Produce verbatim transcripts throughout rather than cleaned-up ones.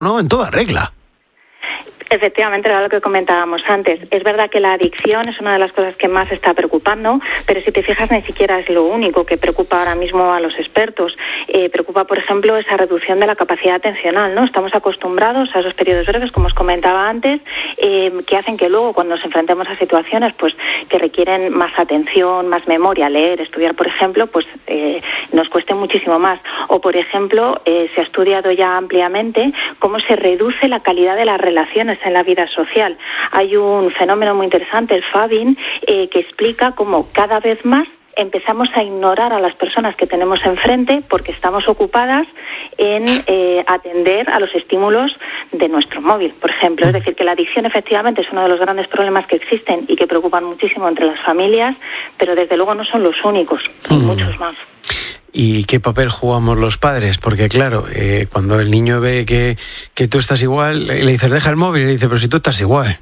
¿no? En toda regla. Efectivamente, era lo que comentábamos antes. Es verdad que la adicción es una de las cosas que más está preocupando, pero si te fijas ni siquiera es lo único que preocupa ahora mismo a los expertos. Eh, preocupa, por ejemplo, esa reducción de la capacidad atencional, ¿no? Estamos acostumbrados a esos periodos breves, como os comentaba antes, eh, que hacen que luego, cuando nos enfrentemos a situaciones pues que requieren más atención, más memoria, leer, estudiar, por ejemplo, pues eh, nos cueste muchísimo más. O, por ejemplo, eh, se ha estudiado ya ampliamente cómo se reduce la calidad de las relaciones en la vida social. Hay un fenómeno muy interesante, el Fabin, eh, que explica cómo cada vez más empezamos a ignorar a las personas que tenemos enfrente porque estamos ocupadas en eh, atender a los estímulos de nuestro móvil, por ejemplo. Es decir, que la adicción efectivamente es uno de los grandes problemas que existen y que preocupan muchísimo entre las familias, pero desde luego no son los únicos, hay mm. muchos más. ¿Y qué papel jugamos los padres? Porque claro, eh, cuando el niño ve que, que tú estás igual, le dices, deja el móvil, y le dice, pero si tú estás igual.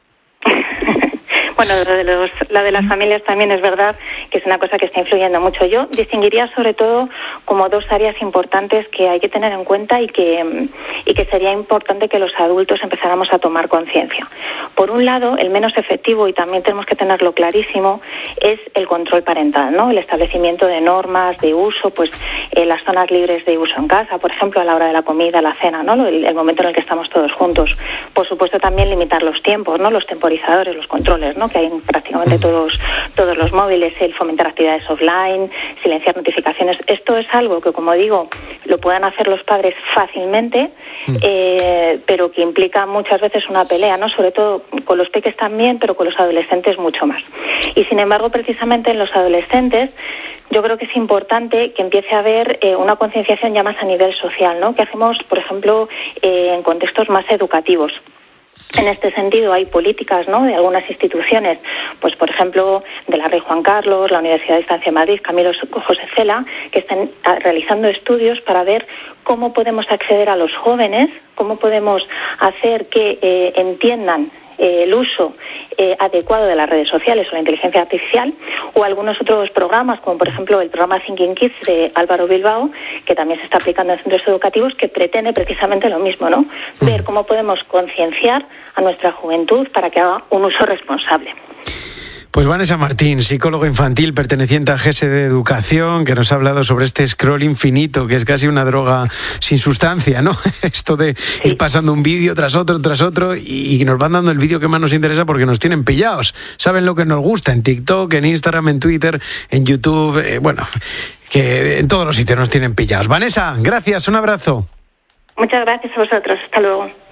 Bueno, lo de, los, lo de las familias también es verdad que es una cosa que está influyendo mucho. Yo distinguiría sobre todo como dos áreas importantes que hay que tener en cuenta y que, y que sería importante que los adultos empezáramos a tomar conciencia. Por un lado, el menos efectivo, y también tenemos que tenerlo clarísimo, es el control parental, ¿no? El establecimiento de normas de uso, pues eh, las zonas libres de uso en casa, por ejemplo, a la hora de la comida, la cena, ¿no? El, el momento en el que estamos todos juntos. Por supuesto, también limitar los tiempos, ¿no? Los temporizadores, los controles, ¿no? Que hay en prácticamente todos, todos los móviles, el fomentar actividades offline, silenciar notificaciones. Esto es algo que, como digo, lo pueden hacer los padres fácilmente, mm. eh, pero que implica muchas veces una pelea, ¿no? Sobre todo con los peques también, pero con los adolescentes mucho más. Y sin embargo, precisamente en los adolescentes, yo creo que es importante que empiece a haber eh, una concienciación ya más a nivel social, ¿no? Que hacemos, por ejemplo, eh, en contextos más educativos. En este sentido hay políticas, ¿no?, de algunas instituciones, pues por ejemplo de la Rey Juan Carlos, la Universidad de Distancia de Madrid, Camilo José Cela, que están realizando estudios para ver cómo podemos acceder a los jóvenes, cómo podemos hacer que eh, entiendan eh, el uso eh, adecuado de las redes sociales o la inteligencia artificial, o algunos otros programas, como por ejemplo el programa Thinking Kids de Álvaro Bilbao, que también se está aplicando en centros educativos, que pretende precisamente lo mismo, ¿no? Mm. Ver cómo podemos concienciar a nuestra juventud para que haga un uso responsable. Pues Vanessa Martín, psicólogo infantil perteneciente a G E S E de Educación, que nos ha hablado sobre este scroll infinito, que es casi una droga sin sustancia, ¿no? Esto de sí. ir pasando un vídeo tras otro, tras otro, y nos van dando el vídeo que más nos interesa porque nos tienen pillados. Saben lo que nos gusta en TikTok, en Instagram, en Twitter, en YouTube, eh, bueno, que en todos los sitios nos tienen pillados. Vanessa, gracias, un abrazo. Muchas gracias a vosotros, hasta luego.